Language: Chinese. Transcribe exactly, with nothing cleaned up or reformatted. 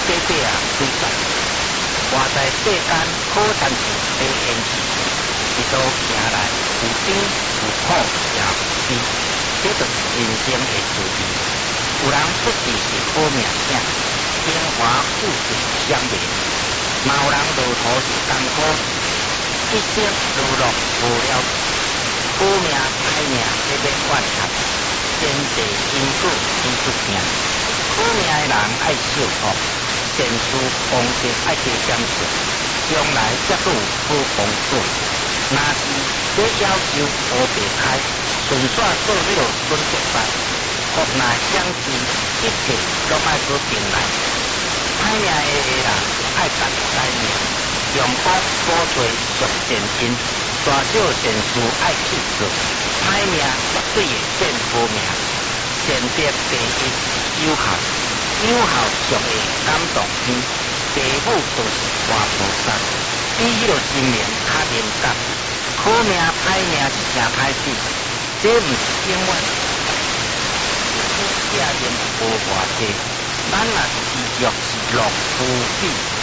短短啊对战，活在世间好残酷的现实，一路行来有甜有苦也有悲，这就是人生的滋味。有人出世是好命囝，荣华富贵相连；嘛有人路途是艰苦，一生如落无了时。好命歹命这免怨叹，天地因果天注定。好命的人爱惜福，善事功德爱加减做，将来才有好帮助。若是要要求无白开，顺续做了准结拜，福难相知，一切拢爱做定来。歹命的人爱担歹命，用功补罪属善因，大小善事爱去做，歹命绝对会变好命。善德第一是有效，有效上会感动天，父母就是活菩萨，比迄个神明较灵感。好命歹命是真歹死，这毋是永远。家人无偌济，咱若是若是乐福气。